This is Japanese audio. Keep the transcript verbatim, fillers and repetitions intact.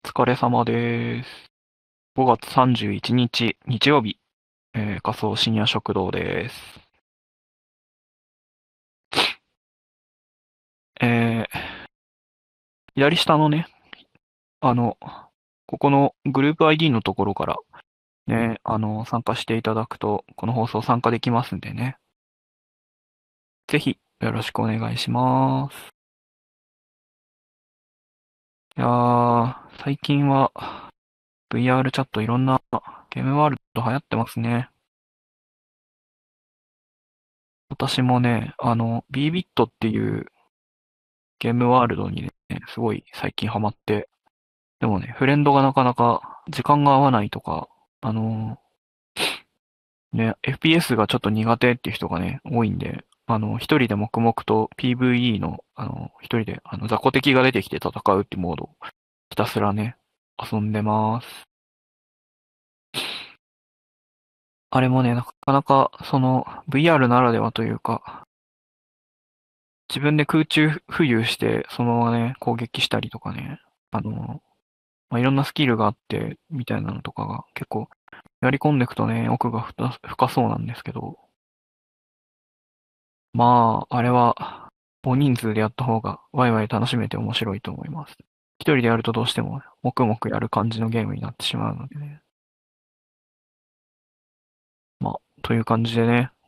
疲れ様です。ごがつさんじゅういちにち、日曜日、えー仮想深夜食堂です。えー左下のね、あの、ここのグループ アイディー のところからね、あの、参加していただくと、この放送参加できますんでね。ぜひ、よろしくお願いします。いやー、最近は ブイアール チャットいろんなゲームワールド流行ってますね。私もね、あの、ビービットっていうゲームワールドにね、すごい最近ハマってでもね、フレンドがなかなか時間が合わないとか、あのーね、エフピーエス がちょっと苦手っていう人がね、多いんで、あの、一人で黙々と ピーブイイー の、あの、一人で、あの、雑魚敵が出てきて戦うっていうモードをひたすらね、遊んでます。あれもね、なかなか、その、ブイアール ならではというか、自分で空中浮遊して、そのままね、攻撃したりとかね、あの、まあ、いろんなスキルがあって、みたいなのとかが結構やり込んでいくとね、奥が深深そうなんですけど、まあ、あれは、大人数でやった方がワイワイ楽しめて面白いと思います。一人でやるとどうしても黙々やる感じのゲームになってしまうのでね。まあ、という感じでね、